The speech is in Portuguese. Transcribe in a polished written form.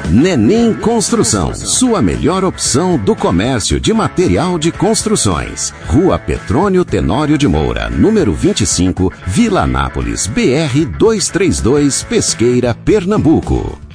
Nenim Construção, sua melhor opção do comércio de material de construções. Rua Petrônio Tenório de Moura, número 25, Vila Anápolis, BR 232, Pesqueira, Pernambuco.